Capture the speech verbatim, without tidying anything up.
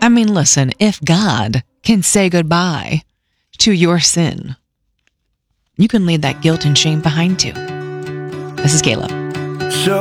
I mean, listen, if God can say goodbye to your sin, you can leave that guilt and shame behind too. This is Kayla. So